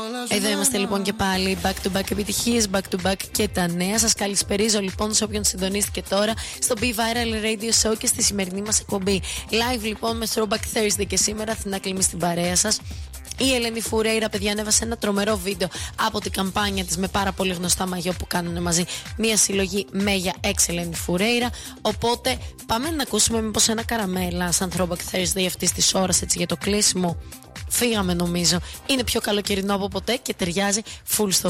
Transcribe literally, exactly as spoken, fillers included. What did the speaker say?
Εδώ είμαστε λοιπόν και πάλι. Back to back επιτυχίες, back to back και τα νέα. Σας καλησπερίζω λοιπόν σε όποιον συντονίστηκε τώρα στο Be Viral Radio Show και στη σημερινή μας εκπομπή. Live λοιπόν με Throwback Thursday και σήμερα την άκλημη στην παρέα σας. Η Ελένη Φουρέιρα, παιδιά, ανέβασε ένα τρομερό βίντεο από την καμπάνια της με πάρα πολύ γνωστά μαγιό που κάνουν μαζί. Μια συλλογή Μέγια X Ελένη Φουρέιρα. Οπότε πάμε να ακούσουμε μήπως ένα καραμέλα σαν Throwback Thursday αυτής της ώρας, έτσι για το κλείσιμο. Φύγαμε νομίζω. Είναι πιο καλοκαιρινό από ποτέ και ταιριάζει full στο